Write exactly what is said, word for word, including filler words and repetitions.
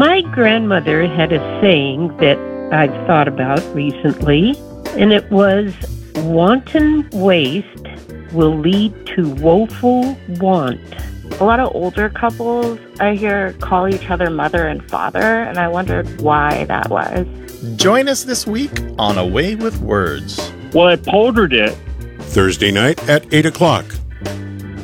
My grandmother had a saying that I've thought about recently, and it was, wanton waste will lead to woeful want. A lot of older couples, I hear, call each other mother and father, and I wondered why that was. Join us this week on A Way with Words. Well, I poldered it. Thursday night at eight o'clock